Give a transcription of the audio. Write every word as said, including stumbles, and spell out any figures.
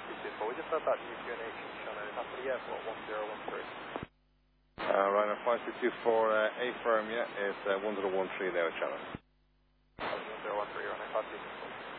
two two four. We just heard that new Q and H shown at Napoli Airport, one zero one three. Uh, Ryanair five two two four, uh, A firm, yeah, is uh, one zero one three there, channel. one zero one three, Ryanair five two two four.